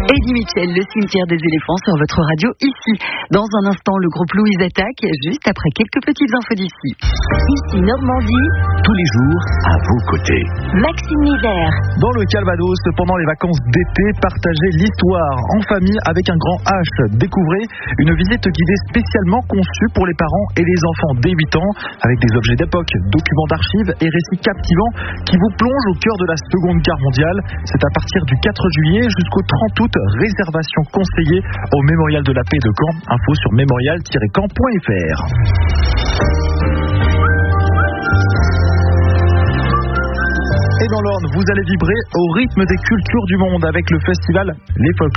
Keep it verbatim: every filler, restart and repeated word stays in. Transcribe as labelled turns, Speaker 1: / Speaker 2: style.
Speaker 1: Eddie Mitchell, le cimetière des éléphants sur votre radio ici. Dans un instant, le groupe Louise attaque, juste après quelques petites infos d'ici.
Speaker 2: Ici Normandie,
Speaker 3: tous les jours à vos côtés.
Speaker 2: Maxime Nivert.
Speaker 4: Dans le Calvados, pendant les vacances d'été, partagez l'histoire en famille avec un grand H. Découvrez une visite guidée spécialement conçue pour les parents et les enfants dès huit ans, avec des objets d'époque, documents d'archives et récits captivants qui vous plongent au cœur de la Seconde Guerre mondiale. C'est à partir du quatre juillet jusqu'au trente août. Réservation conseillée au Mémorial de la Paix de Caen. Info sur mémorial tiret caen point f r. Et dans l'Orne, vous allez vibrer au rythme des cultures du monde avec le festival Les Folklores.